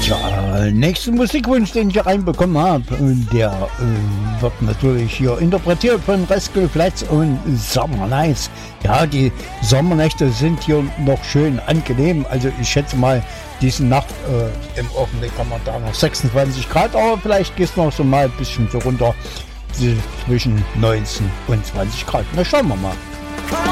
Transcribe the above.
Ja, nächsten Musikwunsch, den ich hier reinbekommen habe, der wird natürlich hier interpretiert von Rascal Flatts und Summer Nights. Ja, die Sommernächte sind hier noch schön angenehm. Also ich schätze mal, diese Nacht im Augenblick haben wir da noch 26 Grad, aber vielleicht geht es noch so mal ein bisschen so runter zwischen 19 und 20 Grad. Na, schauen wir mal.